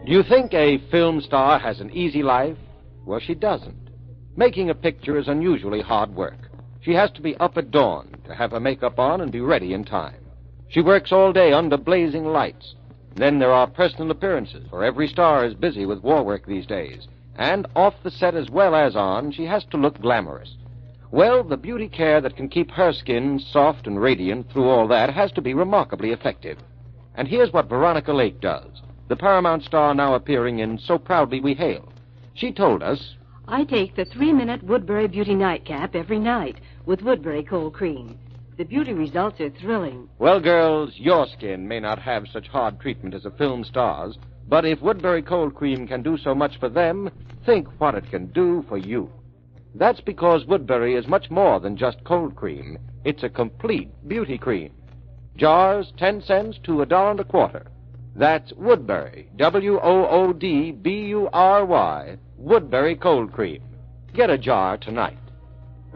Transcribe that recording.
Do you think a film star has an easy life? Well, she doesn't. Making a picture is unusually hard work. She has to be up at dawn to have her makeup on and be ready in time. She works all day under blazing lights. Then there are personal appearances, for every star is busy with war work these days. And off the set as well as on, she has to look glamorous. Well, the beauty care that can keep her skin soft and radiant through all that has to be remarkably effective. And here's what Veronica Lake does, the Paramount star now appearing in So Proudly We Hail. She told us, I take the 3-minute Woodbury Beauty Nightcap every night with Woodbury Cold Cream. The beauty results are thrilling. Well, girls, your skin may not have such hard treatment as a film star's, but if Woodbury Cold Cream can do so much for them, think what it can do for you. That's because Woodbury is much more than just cold cream. It's a complete beauty cream. Jars, 10 cents to $1.25. That's Woodbury, Woodbury, Woodbury Cold Cream. Get a jar tonight.